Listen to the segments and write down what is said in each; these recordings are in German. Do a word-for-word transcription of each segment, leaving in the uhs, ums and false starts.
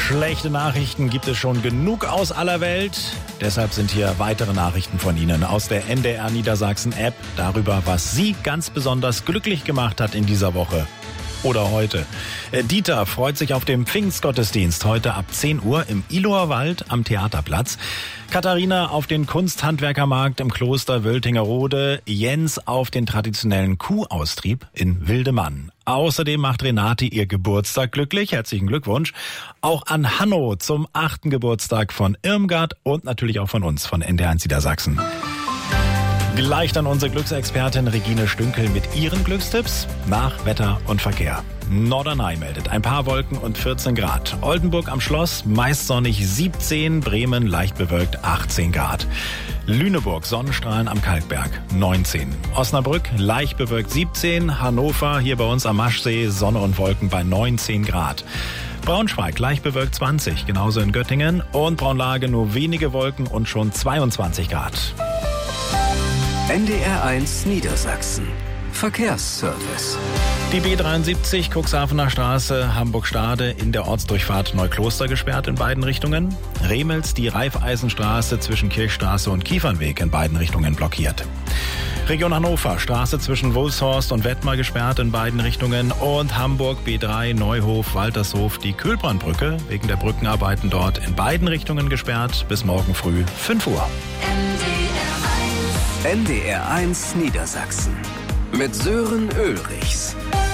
Schlechte Nachrichten gibt es schon genug aus aller Welt. Deshalb sind hier weitere Nachrichten von Ihnen aus der N D R Niedersachsen App darüber, was Sie ganz besonders glücklich gemacht hat in dieser Woche. Oder heute. Dieter freut sich auf den Pfingstgottesdienst heute ab zehn Uhr im Iloer Wald am Theaterplatz. Katharina auf den Kunsthandwerkermarkt im Kloster Wöltingerode. Jens auf den traditionellen Kuhaustrieb in Wildemann. Außerdem macht Renate ihr Geburtstag glücklich. Herzlichen Glückwunsch. Auch an Hanno zum achten Geburtstag von Irmgard und natürlich auch von uns von N D R eins Niedersachsen. Gleich dann unsere Glücksexpertin Regine Stünkel mit ihren Glückstipps nach Wetter und Verkehr. Norderney meldet ein paar Wolken und vierzehn Grad. Oldenburg am Schloss meist sonnig siebzehn, Bremen leicht bewölkt achtzehn Grad. Lüneburg Sonnenstrahlen am Kalkberg neunzehn. Osnabrück leicht bewölkt siebzehn. Hannover hier bei uns am Maschsee Sonne und Wolken bei neunzehn Grad. Braunschweig leicht bewölkt zwanzig, genauso in Göttingen. Und Braunlage nur wenige Wolken und schon zweiundzwanzig Grad. N D R eins Niedersachsen. Verkehrsservice. Die B dreiundsiebzig, Cuxhavener Straße, Hamburg-Stade in der Ortsdurchfahrt Neukloster gesperrt in beiden Richtungen. Remels die Raiffeisenstraße zwischen Kirchstraße und Kiefernweg in beiden Richtungen blockiert. Region Hannover, Straße zwischen Wulfshorst und Wettmar gesperrt in beiden Richtungen. Und Hamburg B drei, Neuhof, Waltershof, die Kühlbrandbrücke wegen der Brückenarbeiten dort in beiden Richtungen gesperrt bis morgen früh fünf Uhr. N D R eins Niedersachsen mit Sören Ulrichs.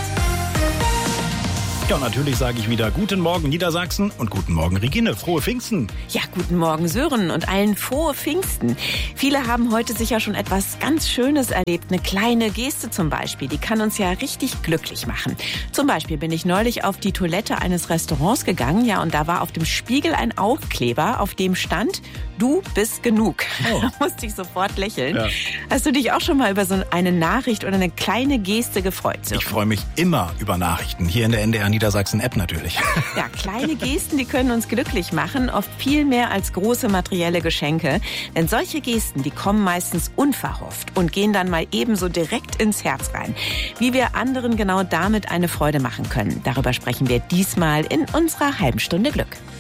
Ja, natürlich sage ich wieder Guten Morgen Niedersachsen und Guten Morgen Regine. Frohe Pfingsten. Ja, guten Morgen Sören und allen frohe Pfingsten. Viele haben heute sicher schon etwas ganz Schönes erlebt. Eine kleine Geste zum Beispiel, die kann uns ja richtig glücklich machen. Zum Beispiel bin ich neulich auf die Toilette eines Restaurants gegangen, ja, und da war auf dem Spiegel ein Aufkleber, auf dem stand: Du bist genug. Oh. Da musste ich sofort lächeln. Ja. Hast du dich auch schon mal über so eine Nachricht oder eine kleine Geste gefreut? Sören? Ich freue mich immer über Nachrichten, hier in der N D R Niedersachsen App natürlich. Ja, kleine Gesten, die können uns glücklich machen, oft viel mehr als große materielle Geschenke. Denn solche Gesten, die kommen meistens unverhofft und gehen dann mal ebenso direkt ins Herz rein. Wie wir anderen genau damit eine Freude machen können, darüber sprechen wir diesmal in unserer halben Stunde Glück.